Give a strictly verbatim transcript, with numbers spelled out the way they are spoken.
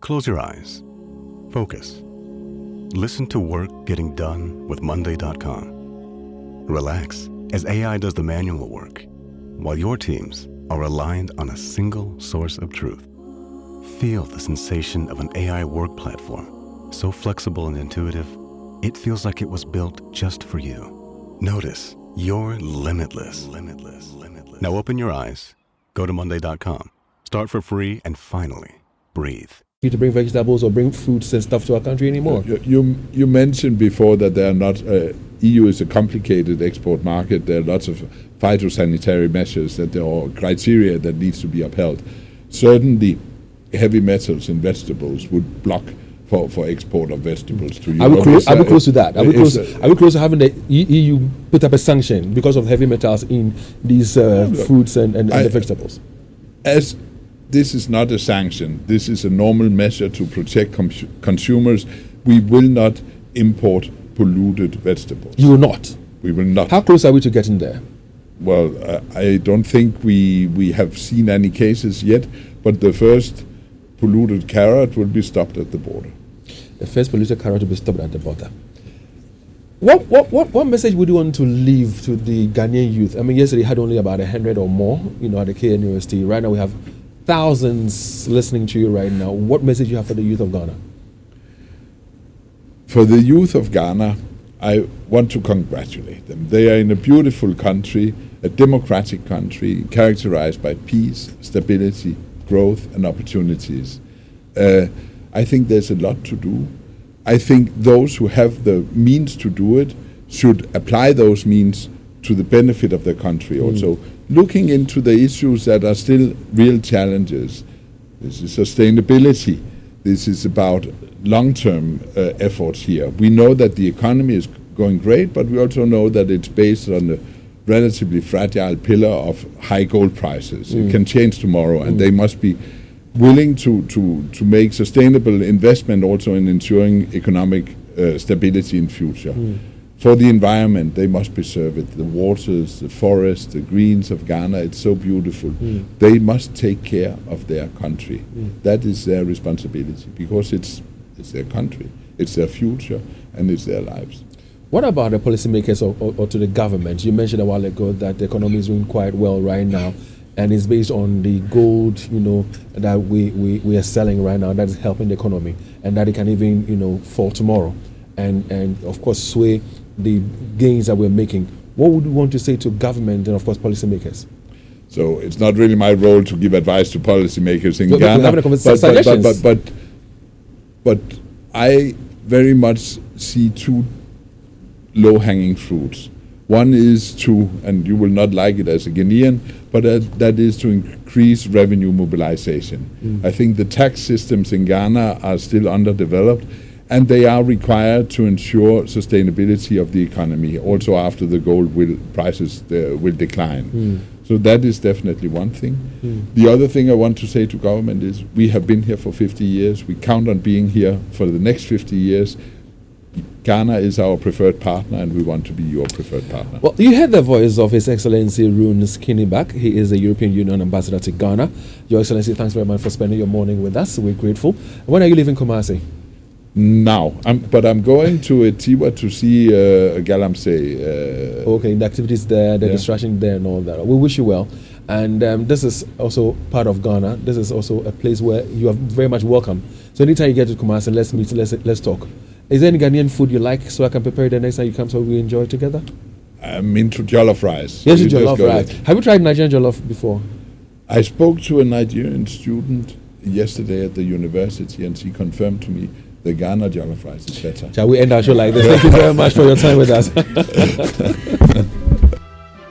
Close your eyes. Focus. Listen to work getting done with Monday dot com. Relax as A I does the manual work, while your teams are aligned on a single source of truth. Feel the sensation of an A I work platform, so flexible and intuitive, it feels like it was built just for you. Notice you're limitless. Limitless. Limitless. Now open your eyes, go to Monday dot com, start for free, and finally, breathe. To bring vegetables or bring fruits and stuff to our country anymore. You you, you mentioned before that there are not uh, E U is a complicated export market. There are lots of phytosanitary measures that there are criteria that needs to be upheld. Certainly, heavy metals in vegetables would block for, for export of vegetables to Europe. Are we close, are we close to that? Are we close, uh, are we close to having the E U put up a sanction because of heavy metals in these uh, no, fruits and, and, and I, the vegetables? As this is not a sanction. This is a normal measure to protect com- consumers. We will not import polluted vegetables. You will not? We will not. How close are we to getting there? Well, uh, I don't think we we have seen any cases yet, but the first polluted carrot will be stopped at the border. The first polluted carrot will be stopped at the border. What, what what what message would you want to leave to the Ghanaian youth? I mean, yesterday had only about a hundred or more, you know, at the K N U S T. Right now we have thousands listening to you right now. What message you have for the youth of Ghana? For the youth of Ghana, I want to congratulate them. They are in a beautiful country, a democratic country, characterized by peace, stability, growth, and opportunities. Uh, I think there's a lot to do. I think those who have the means to do it should apply those means to the benefit of their country mm. also. Looking into the issues that are still real challenges. This is sustainability. This is about long-term uh, efforts here. We know that the economy is going great, but we also know that it's based on a relatively fragile pillar of high gold prices. Mm. It can change tomorrow, and mm. they must be willing to, to, to make sustainable investment also in ensuring economic uh, stability in future. Mm. For the environment, they must preserve it. The waters, the forests, the greens of Ghana, it's so beautiful. Mm. They must take care of their country. Mm. That is their responsibility because it's it's their country, it's their future, and it's their lives. What about the policymakers or, or, or to the government? You mentioned a while ago that the economy is doing quite well right now, and it's based on the gold, you know, that we, we, we are selling right now that is helping the economy, and that it can even, you know, fall tomorrow, and and of course sway the gains that we're making. What would you want to say to government and of course policymakers? So it's not really my role to give advice to policymakers in but, Ghana, but, but, but, but, but, but I very much see two low-hanging fruits. One is to, and you will not like it as a Ghanaian, but uh, that is to increase revenue mobilization. Mm. I think the tax systems in Ghana are still underdeveloped, and they are required to ensure sustainability of the economy, also after the gold will, prices uh, will decline. Mm. So that is definitely one thing. Mm. The other thing I want to say to government is we have been here for fifty years. We count on being here for the next fifty years. Ghana is our preferred partner, and we want to be your preferred partner. Well, you heard the voice of His Excellency Roon Skinniback. He is the European Union Ambassador to Ghana. Your Excellency, thanks very much for spending your morning with us. We're grateful. When are you leaving Kumasi? Now, I'm, but I'm going to Etiwa to see uh, Galamsey. Uh, okay, the activities there, the yeah. distraction there and all that. We wish you well. And um, this is also part of Ghana. This is also a place where you are very much welcome. So anytime you get to Kumasi, let's meet, let's, let's talk. Is there any Ghanaian food you like so I can prepare it the next time you come so we enjoy it together? I'm into jollof rice. Yes, jollof rice. Have you tried Nigerian jollof before? I spoke to a Nigerian student yesterday at the university, and she confirmed to me the Ghana jollof rice is better. Shall we end our show like this? Thank you very much for your time with us.